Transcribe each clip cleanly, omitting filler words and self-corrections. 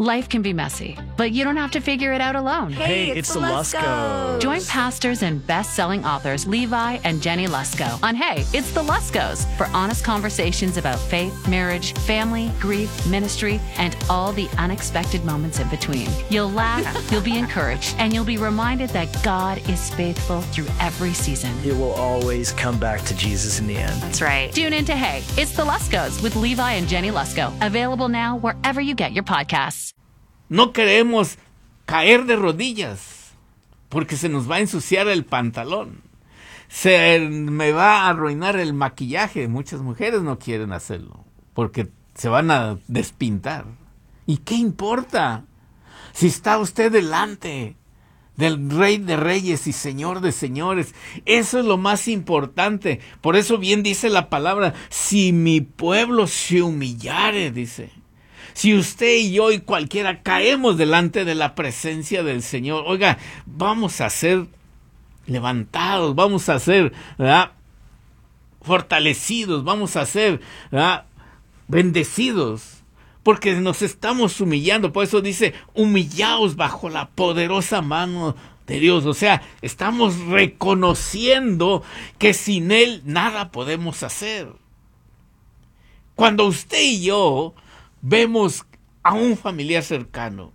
Life can be messy, but you don't have to figure it out alone. Hey, it's the Luskos. Join pastors and best-selling authors Levi and Jenny Lusko on Hey, it's the Luskos for honest conversations about faith, marriage, family, grief, ministry, and all the unexpected moments in between. You'll laugh, you'll be encouraged, and you'll be reminded that God is faithful through every season. It will always come back to Jesus in the end. That's right. Tune in to Hey, it's the Luskos with Levi and Jenny Lusko. Available now wherever you get your podcasts. No queremos caer de rodillas porque se nos va a ensuciar el pantalón. Se me va a arruinar el maquillaje. Muchas mujeres no quieren hacerlo porque se van a despintar. ¿Y qué importa? Si está usted delante del Rey de Reyes y Señor de Señores, eso es lo más importante. Por eso bien dice la palabra, si mi pueblo se humillare, dice. Si usted y yo y cualquiera caemos delante de la presencia del Señor, oiga, vamos a ser levantados, vamos a ser, ¿verdad?, fortalecidos, vamos a ser, ¿verdad?, bendecidos, porque nos estamos humillando. Por eso dice, humillaos bajo la poderosa mano de Dios. O sea, estamos reconociendo que sin Él nada podemos hacer. Cuando usted y yo vemos a un familiar cercano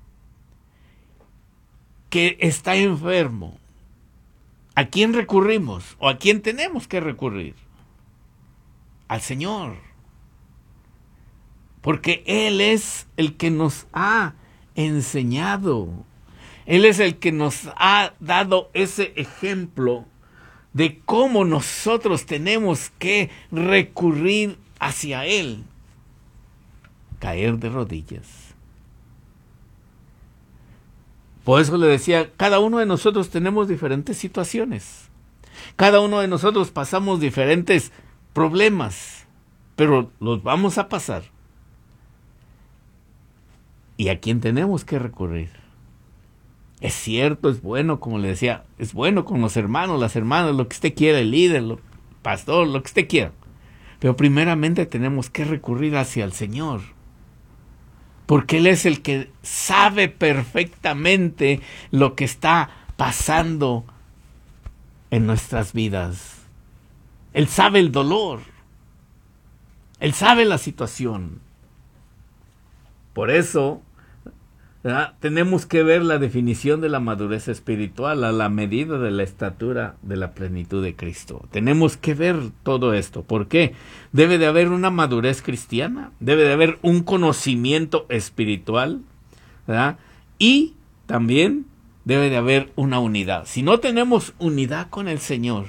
que está enfermo, ¿a quién recurrimos? ¿O a quién tenemos que recurrir? Al Señor. Porque Él es el que nos ha enseñado. Él es el que nos ha dado ese ejemplo de cómo nosotros tenemos que recurrir hacia Él. Caer de rodillas. Por eso le decía, cada uno de nosotros tenemos diferentes situaciones. Cada uno de nosotros pasamos diferentes problemas, pero los vamos a pasar. ¿Y a quién tenemos que recurrir? Es cierto, es bueno, como le decía, es bueno con los hermanos, las hermanas, lo que usted quiera, el líder, el pastor, lo que usted quiera. Pero primeramente tenemos que recurrir hacia el Señor. Porque Él es el que sabe perfectamente lo que está pasando en nuestras vidas. Él sabe el dolor. Él sabe la situación. Por eso, ¿verdad?, tenemos que ver la definición de la madurez espiritual a la medida de la estatura de la plenitud de Cristo. Tenemos que ver todo esto. ¿Por qué? Debe de haber una madurez cristiana, debe de haber un conocimiento espiritual, ¿verdad?, y también debe de haber una unidad. Si no tenemos unidad con el Señor,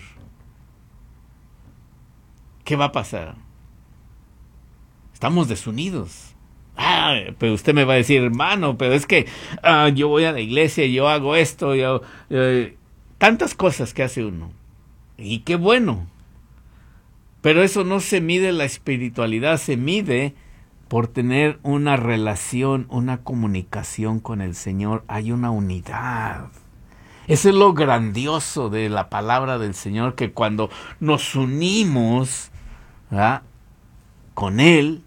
¿qué va a pasar? Estamos desunidos. Pero usted me va a decir, hermano, pero es que yo voy a la iglesia, yo hago esto, tantas cosas que hace uno. Y qué bueno. Pero eso no se mide la espiritualidad, se mide por tener una relación, una comunicación con el Señor. Hay una unidad. Eso es lo grandioso de la palabra del Señor, que cuando nos unimos, ¿verdad?, con Él,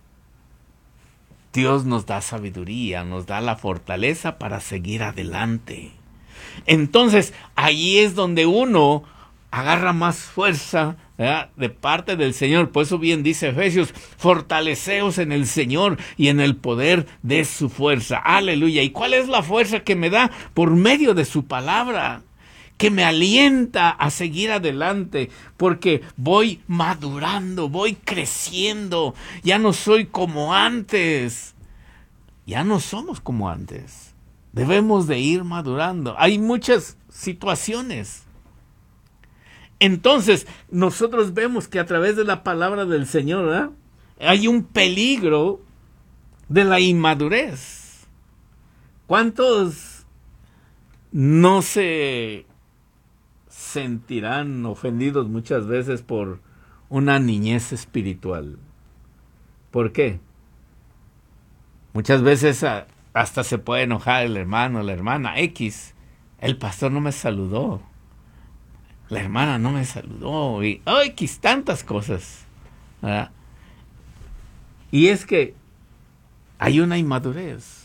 Dios nos da sabiduría, nos da la fortaleza para seguir adelante. Entonces, ahí es donde uno agarra más fuerza, ¿verdad?, de parte del Señor. Por eso bien dice Efesios, fortaleceos en el Señor y en el poder de su fuerza. Aleluya. ¿Y cuál es la fuerza que me da? Por medio de su palabra, que me alienta a seguir adelante, porque voy madurando, voy creciendo. Ya no soy como antes. Ya no somos como antes. Debemos de ir madurando. Hay muchas situaciones. Entonces, nosotros vemos que a través de la palabra del Señor, ¿verdad?, hay un peligro de la inmadurez. ¿Cuántos no se sentirán ofendidos muchas veces por una niñez espiritual? ¿Por qué? Muchas veces hasta se puede enojar el hermano, la hermana X. El pastor no me saludó. La hermana no me saludó. Y X, tantas cosas, ¿verdad? Y es que hay una inmadurez.